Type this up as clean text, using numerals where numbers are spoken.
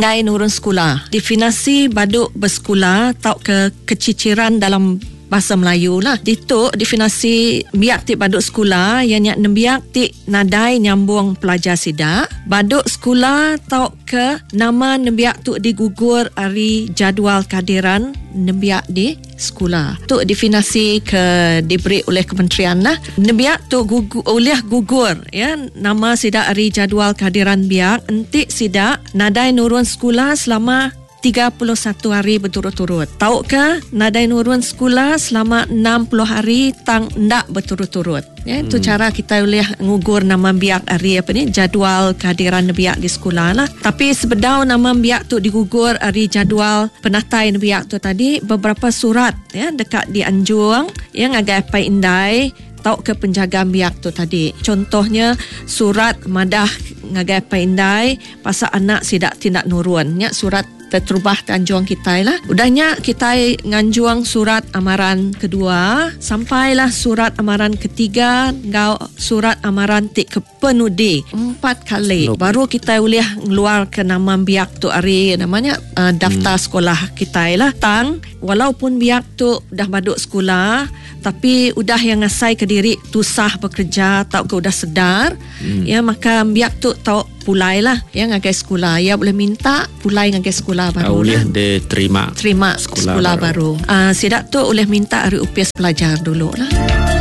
Nadai nurun sekolah. Definisi baduk bersekolah tau ke keciciran dalam bahasa Melayu lah. Dituk definisi biak tik baduk sekolah yang nembiak tik nadai nyambung pelajar sidak. Baduk sekolah tau ke nama nembiak tu digugur hari jadual kehadiran nembiak di sekolah. Tu definisi ke diberi oleh kementerian lah. Nembiak tu gugur ya nama sidak hari jadual kehadiran biak entik sidak nadai nurun sekolah selama 31 hari berturut-turut. Tahukah nadai nurun sekolah selama 60 hari tang ndak berturut-turut. Ya, itu cara kita boleh ngugur nama biak hari jadual kehadiran biak di sekolah lah. Tapi sebedau nama biak tu digugur hari jadual penatai biak tu tadi beberapa surat ya dekat di Anjuang yang agak pai indai tau ke penjaga biak tu tadi. Contohnya surat madah ngagai paindai pasal anak sidak tindak nurun. Ya, surat terubah Tanjuang kita lah. Udahnya kita nganjuang surat amaran kedua sampailah surat amaran ketiga ngau surat amaran tik ke penudi 4 kali baru kita boleh ngeluar ke nama biak tu hari namanya daftar sekolah kita lah. Tang walaupun biak tu dah baduk sekolah tapi udah yang ngasai ke diri tu sah bekerja tau ke udah sedar ya maka biak tu tau pulai lah yang ngagai sekolah ya boleh minta pulai ngagai sekolah baru boleh dia terima sekolah baru. Sidak tu boleh minta hari UPS pelajar dulu lah.